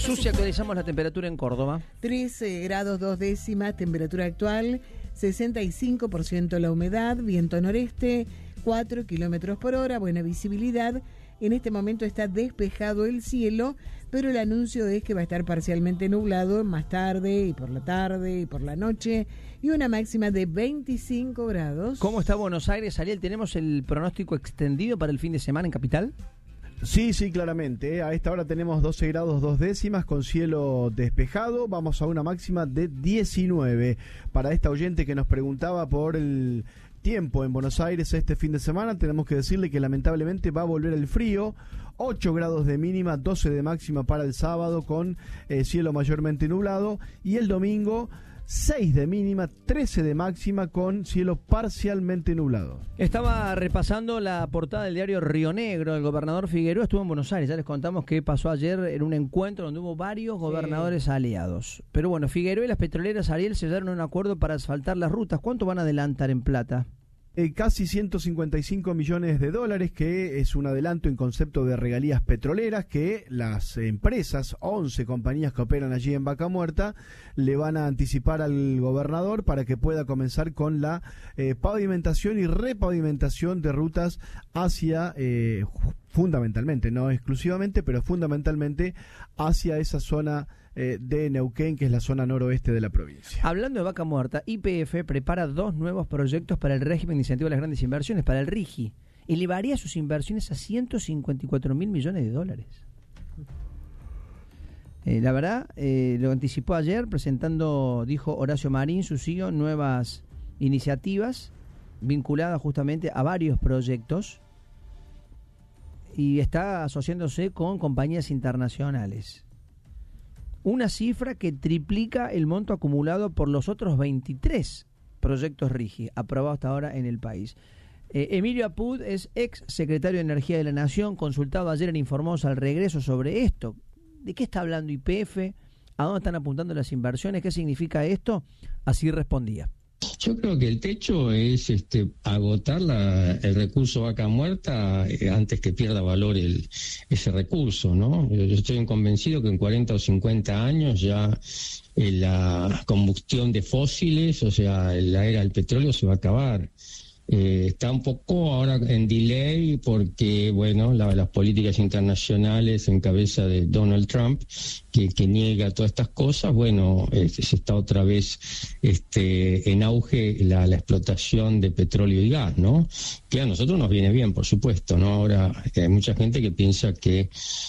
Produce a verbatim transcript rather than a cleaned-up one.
Susi, actualizamos la temperatura en Córdoba. trece grados dos décimas, temperatura actual, sesenta y cinco por ciento la humedad, viento noreste, cuatro kilómetros por hora, buena visibilidad. En este momento está despejado el cielo, pero el anuncio es que va a estar parcialmente nublado más tarde y por la tarde y por la noche, y una máxima de veinticinco grados. ¿Cómo está Buenos Aires, Ariel? ¿Tenemos el pronóstico extendido para el fin de semana en Capital? Sí, sí, claramente. A esta hora tenemos doce grados dos décimas con cielo despejado. Vamos a una máxima de diecinueve. Para esta oyente que nos preguntaba por el tiempo en Buenos Aires este fin de semana, tenemos que decirle que lamentablemente va a volver el frío. ocho grados de mínima, doce de máxima para el sábado con eh, cielo mayormente nublado. Y el domingo, seis de mínima, trece de máxima con cielo parcialmente nublado. Estaba repasando la portada del diario Río Negro. El gobernador Figueroa estuvo en Buenos Aires. Ya les contamos qué pasó ayer en un encuentro donde hubo varios gobernadores sí. aliados. Pero bueno, Figueroa y las petroleras, Ariel, sellaron un acuerdo para asfaltar las rutas. ¿Cuánto van a adelantar en plata? Eh, casi ciento cincuenta y cinco millones de dólares, que es un adelanto en concepto de regalías petroleras que las empresas, once compañías que operan allí en Vaca Muerta, le van a anticipar al gobernador para que pueda comenzar con la eh, pavimentación y repavimentación de rutas hacia, eh, fundamentalmente, no exclusivamente, pero fundamentalmente hacia esa zona eh, de Neuquén, que es la zona noroeste de la provincia. Hablando de Vaca Muerta, Y P F prepara dos nuevos proyectos para el régimen de incentivo a las grandes inversiones, para el RIGI. Elevaría sus inversiones a ciento cincuenta y cuatro mil millones de dólares. Eh, la verdad, eh, lo anticipó ayer, presentando, dijo Horacio Marín, su C E O, nuevas iniciativas vinculadas justamente a varios proyectos, y está asociándose con compañías internacionales. Una cifra que triplica el monto acumulado por los otros veintitrés proyectos RIGI aprobados hasta ahora en el país. Eh, Emilio Apud es ex secretario de Energía de la Nación, consultado ayer en Informosa al regreso sobre esto. ¿De qué está hablando Y P F? ¿A dónde están apuntando las inversiones? ¿Qué significa esto? Así respondía. Yo creo que el techo es este agotar la, el recurso Vaca Muerta eh, antes que pierda valor el, ese recurso, ¿no? Yo estoy convencido que en cuarenta o cincuenta años ya eh, la combustión de fósiles, o sea, la era del petróleo se va a acabar. Eh, está un poco ahora en delay porque, bueno, la, las políticas internacionales en cabeza de Donald Trump, que, que niega todas estas cosas, bueno, eh, se está otra vez este, en auge la, la explotación de petróleo y gas, ¿no? Que a nosotros nos viene bien, por supuesto, ¿no? Ahora hay mucha gente que piensa que